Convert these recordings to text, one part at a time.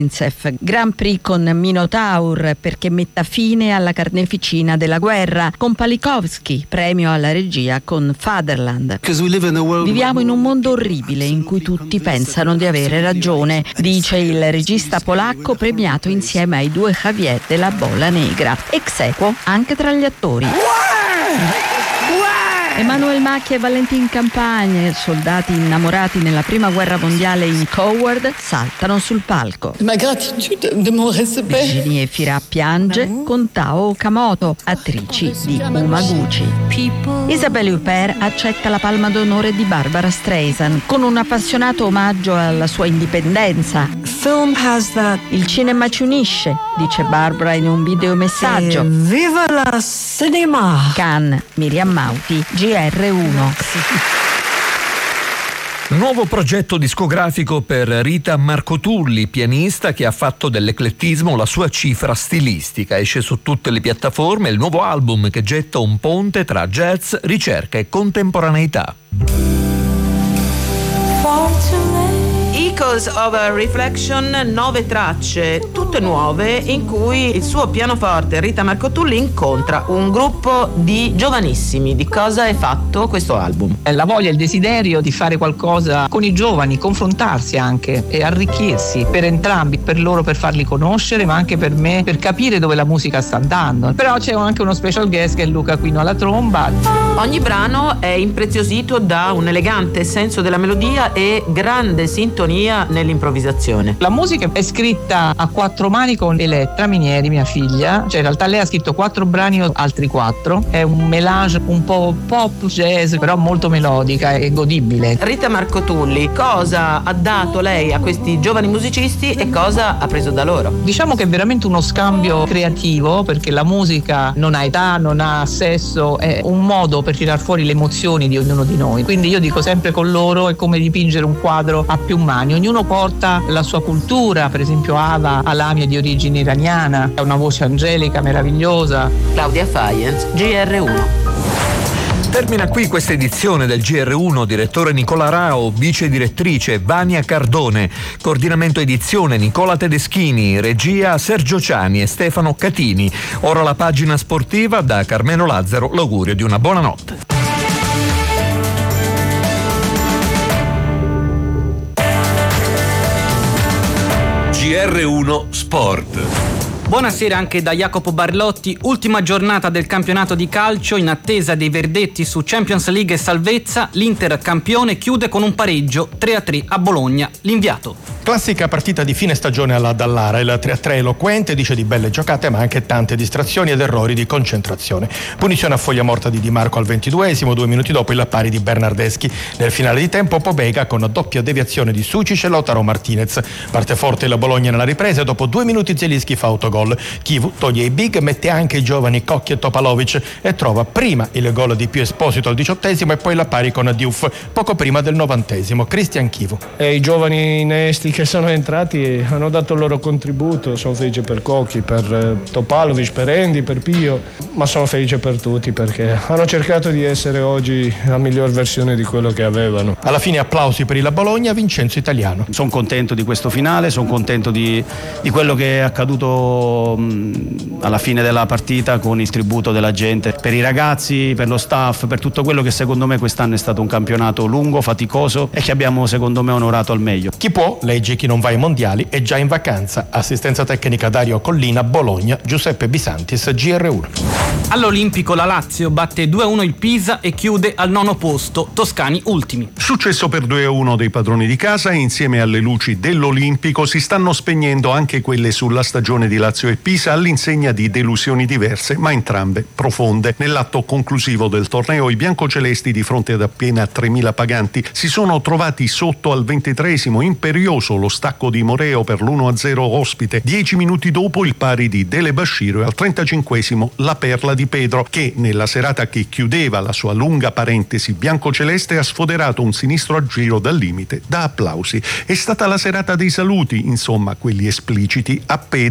Grand Prix con Minotaur perché metta fine alla carneficina della guerra, con Palikovsky, premio alla regia con Fatherland. Viviamo in un mondo orribile in cui tutti pensano di avere ragione, dice il regista polacco premiato insieme ai due Javier della Bola Negra, ex aequo anche tra gli attori. Emmanuel Macchia e Valentin Campagne, soldati innamorati nella prima guerra mondiale in Coward, saltano sul palco. Virginie Fira piange con Tao Okamoto, attrici di Umaguchi. Isabelle Huppert accetta la palma d'onore di Barbara Streisand con un appassionato omaggio alla sua indipendenza. Il cinema ci unisce, dice Barbara in un videomessaggio. Viva la cinema! Cannes, Miriam Mauti, GR1. Nuovo progetto discografico per Rita Marcotulli, pianista che ha fatto dell'eclettismo la sua cifra stilistica. Esce su tutte le piattaforme il nuovo album che getta un ponte tra jazz, ricerca e contemporaneità. Echoes of a Reflection, 9 tracce, tutte nuove, in cui il suo pianoforte Rita Marcotulli incontra un gruppo di giovanissimi. Di cosa è fatto questo album? La voglia e il desiderio di fare qualcosa con i giovani, confrontarsi anche e arricchirsi per entrambi, per loro per farli conoscere, ma anche per me per capire dove la musica sta andando. Però c'è anche uno special guest che è Luca Quino alla tromba. Ogni brano è impreziosito da un elegante senso della melodia e grande sintonia nell'improvvisazione. La musica è scritta a 4 mani con Elettra Minieri, mia figlia, cioè in realtà lei ha scritto 4 brani, altri 4, è un mélange un po' pop jazz, però molto melodica e godibile. Rita Marcotulli, cosa ha dato lei a questi giovani musicisti e cosa ha preso da loro? Diciamo che è veramente uno scambio creativo, perché la musica non ha età, non ha sesso, è un modo per tirar fuori le emozioni di ognuno di noi. Quindi io dico sempre con loro è come dipingere un quadro a più mani, ognuno porta la sua cultura, per esempio Ava ha Lamia di origine iraniana, ha una voce angelica meravigliosa. Claudia Faienz, GR1. Termina qui questa edizione del GR1, direttore Nicola Rao, vice direttrice Vania Cardone, coordinamento edizione Nicola Tedeschini, regia Sergio Ciani e Stefano Catini. Ora la pagina sportiva, da Carmelo Lazzaro l'augurio di una buona notte. GR1 Sport. Buonasera anche da Jacopo Barlotti. Ultima giornata del campionato di calcio, in attesa dei verdetti su Champions League e salvezza. L'Inter campione chiude con un pareggio 3-3 a Bologna. L'inviato. Classica partita di fine stagione alla Dallara, il 3-3 eloquente, dice di belle giocate ma anche tante distrazioni ed errori di concentrazione. Punizione a foglia morta di Di Marco al 22esimo, 2 minuti dopo il pari di Bernardeschi. Nel finale di tempo Pobega con doppia deviazione di Sucic e Lautaro Martinez. Parte forte la Bologna nella ripresa e dopo 2 minuti Zielinski fa autogol. Chivu toglie i big, mette anche i giovani Cocchi e Topalovic e trova prima il gol di Pio Esposito al 18esimo e poi la pari con Diouf poco prima del 90esimo. Cristian Chivu. I giovani innesti che sono entrati hanno dato il loro contributo, sono felice per Cocchi, per Topalovic, per Endi, per Pio, ma sono felice per tutti perché hanno cercato di essere oggi la miglior versione di quello che avevano. Alla fine applausi per il Bologna, Vincenzo Italiano. Sono contento di questo finale, sono contento di quello che è accaduto alla fine della partita con il tributo della gente, per i ragazzi, per lo staff, per tutto quello che secondo me quest'anno è stato un campionato lungo, faticoso e che abbiamo secondo me onorato al meglio. Chi può, legge chi non va ai mondiali, è già in vacanza. Assistenza tecnica Dario Collina, Bologna, Giuseppe Bisantis, GR1. All'Olimpico la Lazio batte 2-1 il Pisa e chiude al 9° posto, toscani ultimi. Successo per 2-1 dei padroni di casa e insieme alle luci dell'Olimpico si stanno spegnendo anche quelle sulla stagione di Lazio e Pisa all'insegna di delusioni diverse ma entrambe profonde. Nell'atto conclusivo del torneo i biancocelesti, di fronte ad appena 3.000 paganti, si sono trovati sotto al 23esimo, imperioso lo stacco di Moreo per l'1-0 ospite. 10 minuti dopo il pari di Dele Bashiru e al 35esimo la perla di Pedro, che nella serata che chiudeva la sua lunga parentesi biancoceleste ha sfoderato un sinistro a giro dal limite da applausi. È stata la serata dei saluti, insomma quelli espliciti a Pedro e quelli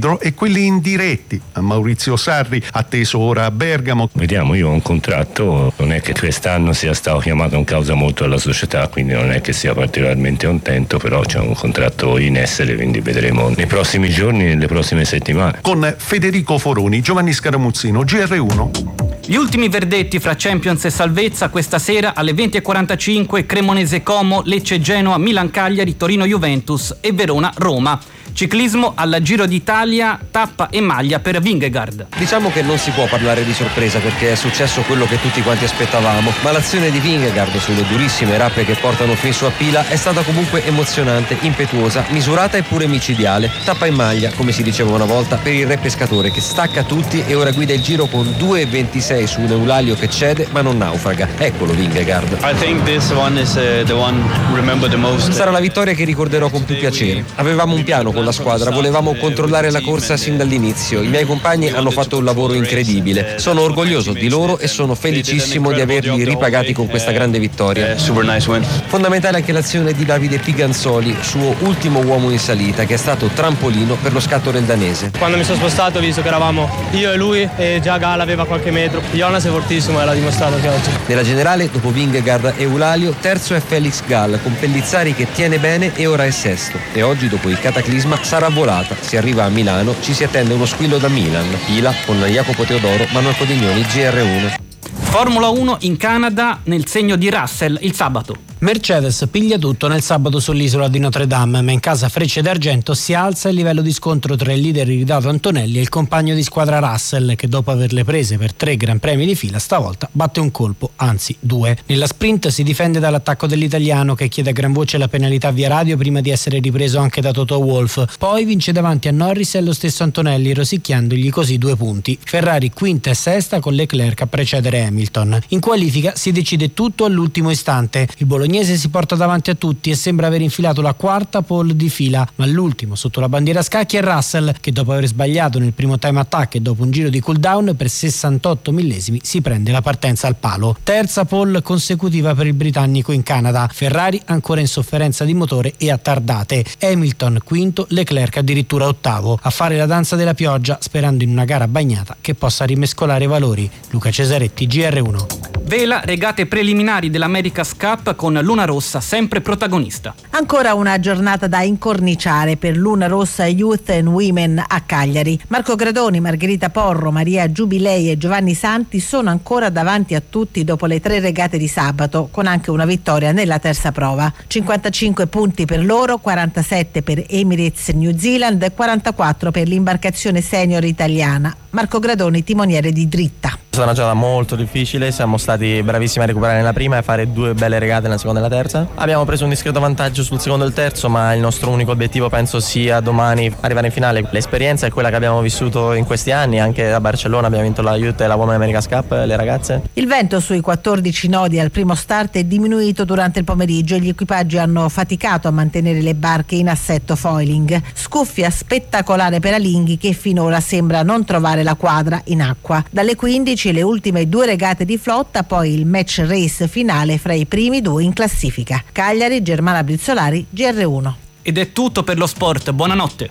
quelli indiretti a Maurizio Sarri, atteso ora a Bergamo. Vediamo, io ho un contratto, non è che quest'anno sia stato chiamato in causa molto alla società, quindi non è che sia particolarmente contento, però c'è un contratto in essere, quindi vedremo nei prossimi giorni, nelle prossime settimane. Con Federico Foroni, Giovanni Scaramuzzino, GR1. Gli ultimi verdetti fra Champions e salvezza questa sera alle 20:45, Cremonese Como, Lecce Genoa, Milan Cagliari, Torino Juventus e Verona Roma. Ciclismo alla Giro d'Italia, tappa e maglia per Vingegaard. Diciamo che non si può parlare di sorpresa perché è successo quello che tutti quanti aspettavamo, ma l'azione di Vingegaard sulle durissime rappe che portano fin su a Pila è stata comunque emozionante, impetuosa, misurata e pure micidiale. Tappa e maglia, come si diceva una volta, per il re pescatore che stacca tutti e ora guida il Giro con 2:26 su un Eulalio che cede ma non naufraga. Eccolo Vingegaard. I think this one is the one remember the most. Sarà la vittoria che ricorderò con più piacere. Avevamo un piano con la squadra, volevamo controllare la corsa sin dall'inizio. I miei compagni hanno fatto un lavoro incredibile. Sono orgoglioso di loro e sono felicissimo di averli ripagati con questa grande vittoria. Fondamentale anche l'azione di Davide Piganzoli, suo ultimo uomo in salita, che è stato trampolino per lo scatto del danese. Quando mi sono spostato ho visto che eravamo io e lui e già Gala aveva qualche metro. Jonas è fortissimo e l'ha dimostrato che oggi. Nella generale, dopo Vingegaard e Eulalio, terzo è Felix Gall con Pellizzari che tiene bene e ora è sesto. E oggi, dopo il cataclisma, sarà volata. Si arriva a Milano, ci si attende uno squillo da Milan. Pila con Jacopo Teodoro, Manuel Codignoni, GR1. Formula 1 in Canada nel segno di Russell il sabato. Mercedes piglia tutto nel sabato sull'isola di Notre Dame, ma in casa Frecce d'Argento si alza il livello di scontro tra il leader iridato Antonelli e il compagno di squadra Russell, che dopo averle prese per 3 Gran Premi di fila stavolta batte un colpo, anzi 2. Nella sprint si difende dall'attacco dell'italiano, che chiede a gran voce la penalità via radio prima di essere ripreso anche da Toto Wolff. Poi vince davanti a Norris e lo stesso Antonelli, rosicchiandogli così 2 punti. Ferrari quinta e sesta con Leclerc a precedere Hamilton. In qualifica si decide tutto all'ultimo istante. Il bolognese si porta davanti a tutti e sembra aver infilato la quarta pole di fila, ma l'ultimo sotto la bandiera scacchi è Russell, che dopo aver sbagliato nel primo time attack e dopo un giro di cooldown per 68 millesimi si prende la partenza al palo. Terza pole consecutiva per il britannico in Canada. Ferrari ancora in sofferenza di motore e a tardate. Hamilton quinto, Leclerc addirittura ottavo. A fare la danza della pioggia, sperando in una gara bagnata che possa rimescolare i valori. Luca Cesaretti, GR1. Vela regate preliminari dell'America's Cup con Luna Rossa sempre protagonista. Ancora una giornata da incorniciare per Luna Rossa Youth and Women a Cagliari. Marco Gradoni, Margherita Porro, Maria Giubilei e Giovanni Santi sono ancora davanti a tutti dopo le 3 regate di sabato, con anche una vittoria nella terza prova. 55 punti per loro, 47 per Emirates New Zealand e 44 per l'imbarcazione senior italiana. Marco Gradoni, timoniere di Dritta. È stata una giornata molto difficile, siamo stati bravissimi a recuperare nella prima e fare 2 belle regate nella seconda e nella terza. Abbiamo preso un discreto vantaggio sul secondo e il terzo, ma il nostro unico obiettivo penso sia domani arrivare in finale. L'esperienza è quella che abbiamo vissuto in questi anni, anche a Barcellona abbiamo vinto la Youth e la Women America's Cup, le ragazze. Il vento sui 14 nodi al primo start è diminuito durante il pomeriggio e gli equipaggi hanno faticato a mantenere le barche in assetto foiling. Scuffia spettacolare per Alinghi, che finora sembra non trovare la quadra in acqua. Dalle 15 le ultime 2 regate di flotta, poi il match race finale fra i primi 2 in classifica. Cagliari, Germana Brizzolari, GR1. Ed è tutto per lo sport, buonanotte.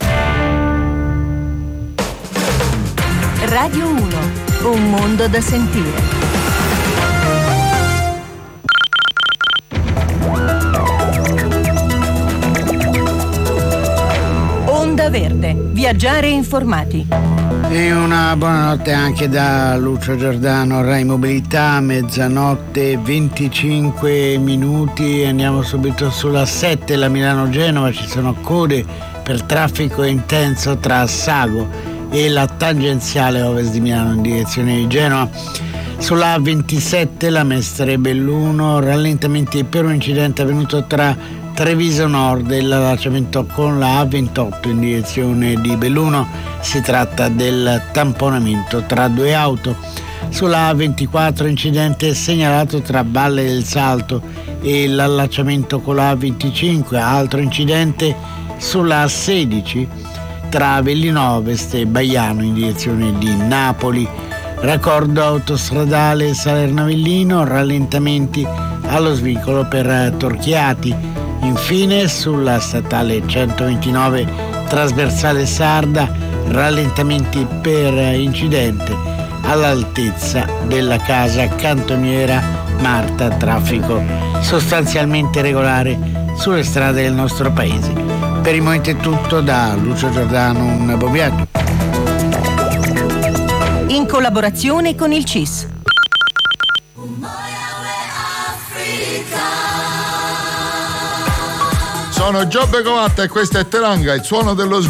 Radio 1, un mondo da sentire. Onda Verde, viaggiare informati. E una buonanotte anche da Lucio Giordano, Rai Mobilità, mezzanotte 25 minuti. Andiamo subito sulla 7, la Milano-Genova, ci sono code per traffico intenso tra Sago e la tangenziale ovest di Milano in direzione di Genova. Sulla A27, la Mestre Belluno, rallentamenti per un incidente avvenuto tra Treviso Nord e l'allacciamento con la A28 in direzione di Belluno. Si tratta del tamponamento tra 2 auto. Sulla A24 incidente segnalato tra Valle del Salto e l'allacciamento con la A25. Altro incidente sulla A16 tra Avellino Ovest e Baiano in direzione di Napoli. Raccordo autostradale Salerno-Avellino, rallentamenti allo svincolo per Torchiati. Infine sulla statale 129 trasversale Sarda, rallentamenti per incidente all'altezza della casa cantoniera Marta, traffico sostanzialmente regolare sulle strade del nostro paese. Per il momento è tutto, da Lucio Giordano, un buon viaggio. In collaborazione con il CIS. Sono Giobbe Covatta e questo è Teranga, il suono dello